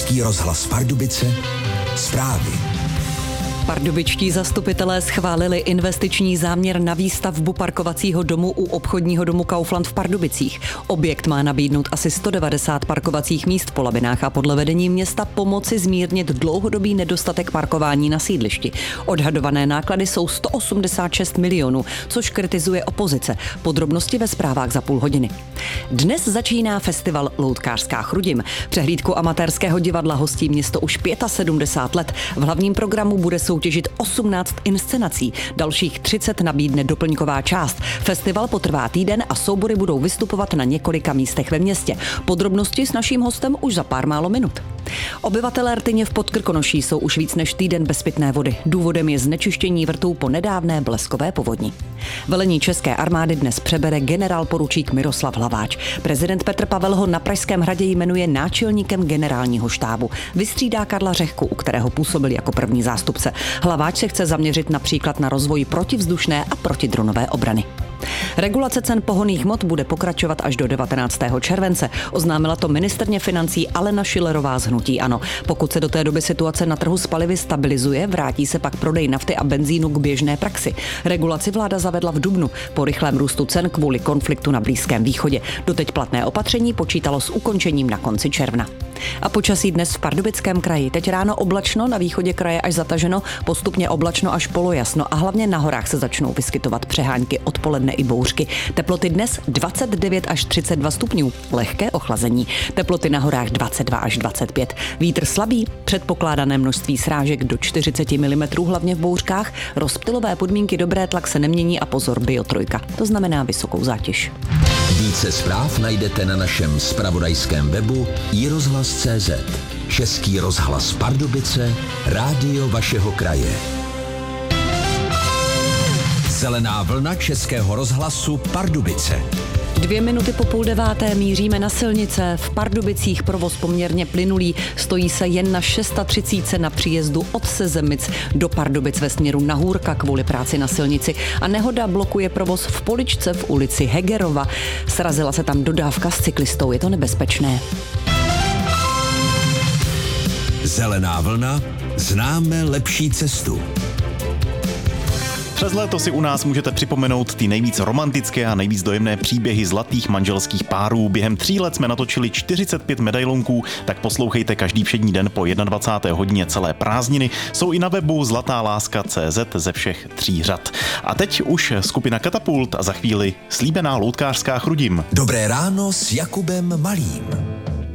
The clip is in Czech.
Český rozhlas Pardubice, zprávy. Pardubičtí zastupitelé schválili investiční záměr na výstavbu parkovacího domu u obchodního domu Kaufland v Pardubicích. Objekt má nabídnout asi 190 parkovacích míst po labinách a podle vedení města pomoci zmírnit dlouhodobý nedostatek parkování na sídlišti. Odhadované náklady jsou 186 milionů, což kritizuje opozice. Podrobnosti ve zprávách za půl hodiny. Dnes začíná festival Loutkářská Chrudim. Přehlídku amatérského divadla hostí město už 75 let. V hlavním programu bude soutěžit 18 inscenací. Dalších 30 nabídne doplňková část. Festival potrvá týden a soubory budou vystupovat na několika místech ve městě. Podrobnosti s naším hostem už za pár málo minut. Obyvatelé Rtyně v Podkrkonoší jsou už víc než týden bez pitné vody. Důvodem je znečištění vrtů po nedávné bleskové povodni. Velení české armády dnes přebere generálporučík Miroslav Hlaváč. Prezident Petr Pavel ho na Pražském hradě jmenuje náčelníkem generálního štábu. Vystřídá Karla Řehku, u kterého působil jako první zástupce. Hlaváč se chce zaměřit například na rozvoj protivzdušné a protidronové obrany. Regulace cen pohonných hmot bude pokračovat až do 19. července. Oznámila to ministryně financí Alena Schillerová z hnutí ANO. Pokud se do té doby situace na trhu s palivy stabilizuje, vrátí se pak prodej nafty a benzínu k běžné praxi. Regulaci vláda zavedla v dubnu po rychlém růstu cen kvůli konfliktu na Blízkém východě. Doteď platné opatření počítalo s ukončením na konci června. A počasí dnes v Pardubickém kraji. Teď ráno oblačno, na východě kraje až zataženo, postupně oblačno až polojasno a hlavně na horách se začnou vyskytovat přehánky, odpoledne i bouřky. Teploty dnes 29 až 32 stupňů, lehké ochlazení. Teploty na horách 22 až 25. Vítr slabý, předpokládané množství srážek do 40 mm, hlavně v bouřkách. Rozptylové podmínky dobré, tlak se nemění a pozor Bio3. To znamená vysokou zátěž. Více zpráv najdete na našem zpravodajském webu iRozhlas.cz. Český rozhlas Pardubice, rádio vašeho kraje. Zelená vlna Českého rozhlasu Pardubice. 2 minuty po 8:30 míříme na silnice. V Pardubicích provoz poměrně plynulý. Stojí se jen na 630 na příjezdu od Sezemic do Pardubic ve směru na Hůrka kvůli práci na silnici. A nehoda blokuje provoz v Poličce v ulici Hegerova. Srazila se tam dodávka s cyklistou. Je to nebezpečné. Zelená vlna. Známe lepší cestu. Přes léto si u nás můžete připomenout ty nejvíc romantické a nejvíc dojemné příběhy zlatých manželských párů. Během 3 let jsme natočili 45 medailonků, tak poslouchejte každý všední den po 21. hodině celé prázdniny. Jsou i na webu zlatáláska.cz ze všech 3 řad. A teď už skupina Katapult a za chvíli slíbená loutkářská Chrudim. Dobré ráno s Jakubem Malým.